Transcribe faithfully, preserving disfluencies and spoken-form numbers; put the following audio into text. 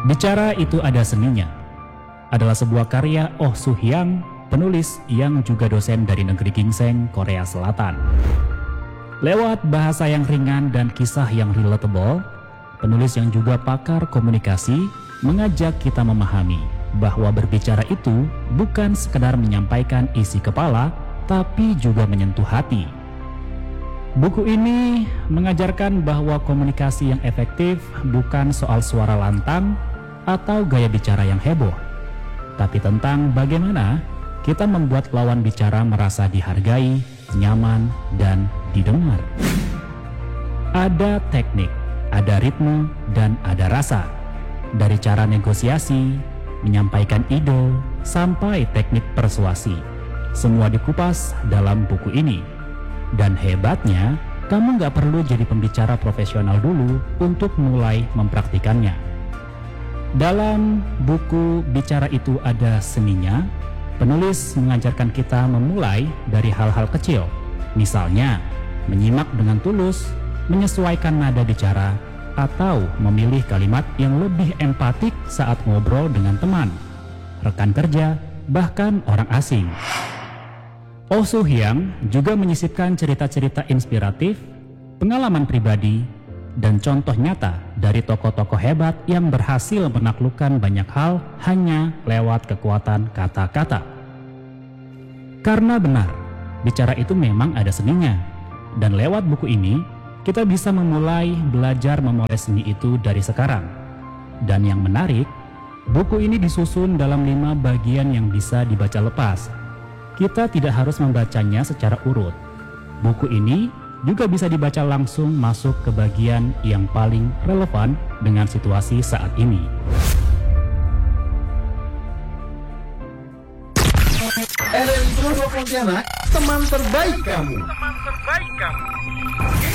Bicara itu ada seninya adalah sebuah karya Oh Soo Hyang, penulis yang juga dosen dari negeri ginseng, Korea Selatan. Lewat bahasa yang ringan dan kisah yang relatable, penulis yang juga pakar komunikasi mengajak kita memahami bahwa berbicara itu bukan sekedar menyampaikan isi kepala, tapi juga menyentuh hati. Buku ini mengajarkan bahwa komunikasi yang efektif bukan soal suara lantang atau gaya bicara yang heboh, tapi tentang bagaimana kita membuat lawan bicara merasa dihargai, nyaman, dan didengar. Ada teknik, ada ritme, dan ada rasa. Dari cara negosiasi, menyampaikan ide, sampai teknik persuasi. Semua dikupas dalam buku ini. Dan hebatnya, kamu nggak perlu jadi pembicara profesional dulu untuk mulai mempraktikannya. Dalam buku Bicara Itu Ada Seninya, penulis mengajarkan kita memulai dari hal-hal kecil. Misalnya, menyimak dengan tulus, menyesuaikan nada bicara, atau memilih kalimat yang lebih empatik saat ngobrol dengan teman, rekan kerja, bahkan orang asing. Oh Soo Hyang juga menyisipkan cerita-cerita inspiratif, pengalaman pribadi, dan contoh nyata dari tokoh-tokoh hebat yang berhasil menaklukkan banyak hal hanya lewat kekuatan kata-kata. Karena benar, bicara itu memang ada seninya, dan lewat buku ini kita bisa memulai belajar memoles seni itu dari sekarang. Dan yang menarik, buku ini disusun dalam lima bagian yang bisa dibaca lepas. Kita tidak harus membacanya secara urut. Buku ini juga bisa dibaca langsung masuk ke bagian yang paling relevan dengan situasi saat ini. R R I Pontianak, teman terbaik kamu. Teman terbaik kamu.